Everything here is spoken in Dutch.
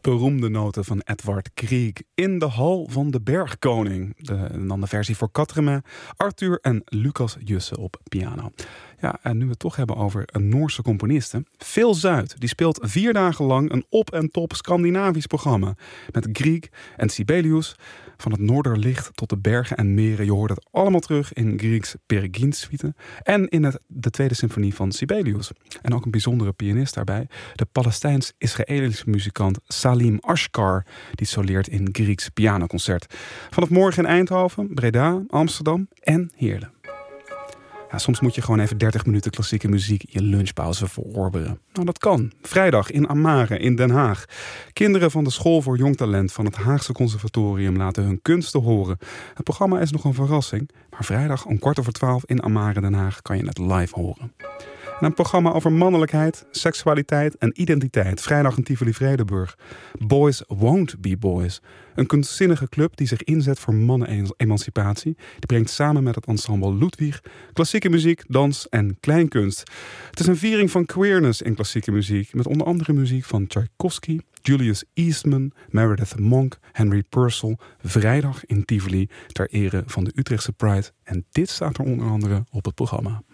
beroemde noten van Edvard Grieg in de hal van de Bergkoning. En dan de versie voor Katremen, Arthur en Lucas Jussen op piano. Ja, en nu we het toch hebben over een Noorse componiste. Phil Zuid, die speelt 4 dagen lang een op- en top Scandinavisch programma. Met Grieg en Sibelius, van het Noorderlicht tot de bergen en meren. Je hoort het allemaal terug in Griegs Peer Gynt suite en in de tweede symfonie van Sibelius. En ook een bijzondere pianist daarbij, de Palestijns-Israëlische muzikant Salim Ashkar, die soleert in Griegs pianoconcert. Vanaf morgen in Eindhoven, Breda, Amsterdam en Heerlen. Ja, soms moet je gewoon even 30 minuten klassieke muziek in je lunchpauze verorberen. Nou, dat kan. Vrijdag in Amare in Den Haag. Kinderen van de School voor Jong Talent van het Haagse Conservatorium laten hun kunsten horen. Het programma is nog een verrassing, maar vrijdag om 11:15 in Amare Den Haag kan je het live horen. En een programma over mannelijkheid, seksualiteit en identiteit. Vrijdag in Tivoli-Vredenburg. Boys Won't Be Boys. Een kunstzinnige club die zich inzet voor mannen-emancipatie. Die brengt samen met het ensemble Ludwig klassieke muziek, dans en kleinkunst. Het is een viering van queerness in klassieke muziek. Met onder andere muziek van Tchaikovsky, Julius Eastman, Meredith Monk, Henry Purcell. Vrijdag in Tivoli ter ere van de Utrechtse Pride. En dit staat er onder andere op het programma.